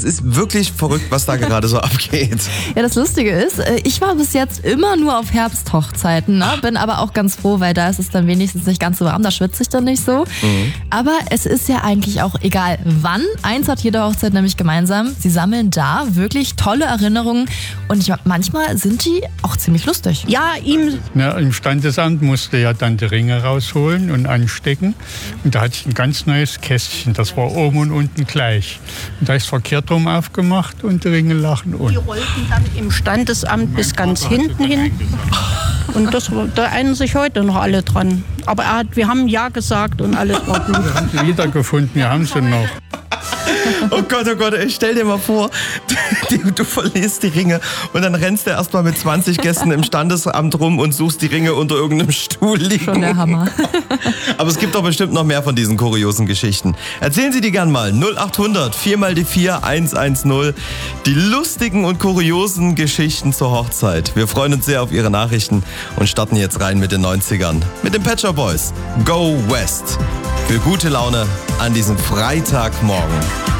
Es ist wirklich verrückt, was da gerade so abgeht. Ja, das Lustige ist, ich war bis jetzt immer nur auf Herbsthochzeiten, ne? Bin aber auch ganz froh, weil da ist es dann wenigstens nicht ganz so warm, da schwitze ich dann nicht so. Aber es ist ja eigentlich auch egal wann. Eins hat jede Hochzeit nämlich gemeinsam. Sie sammeln da wirklich tolle Erinnerungen und manchmal sind die auch ziemlich lustig. Ja, im Standesamt musste ja dann die Ringe rausholen und anstecken. Und da hatte ich ein ganz neues Kästchen. Das war oben und unten gleich. Und da ist verkehrt rum aufgemacht und die Ringe lagen unten. Die rollten dann im Standesamt bis ganz hinten hin. Und da erinnern sich heute noch alle dran. Aber wir haben Ja gesagt und alles war gut. Wir haben sie wiedergefunden, wir haben sie noch. Oh Gott, stell dir mal vor, du verlierst die Ringe und dann rennst du erstmal mit 20 Gästen im Standesamt rum und suchst die Ringe unter irgendeinem Stuhl liegen. Schon der Hammer. Aber es gibt doch bestimmt noch mehr von diesen kuriosen Geschichten. Erzählen Sie die gern mal. 0800 4x4 110. Die lustigen und kuriosen Geschichten zur Hochzeit. Wir freuen uns sehr auf Ihre Nachrichten und starten jetzt rein mit den 90ern. Mit den Pet Shop Boys. Go West. Für gute Laune an diesem Freitagmorgen.